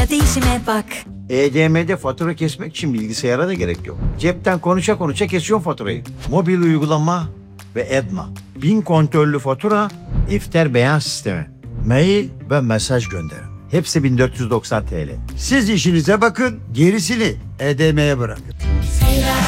değişime bak. EDM'de fatura kesmek için bilgisayara da gerek yok. Cepten konuşa konuşa kesiyorsun faturayı. Mobil uygulama ve Edma. 1000 kontrollü fatura, İfter beyan sistemi. Mail ve mesaj gönder. Hepsi 1490 TL. Siz işinize bakın, gerisini EDM'ye bırakın.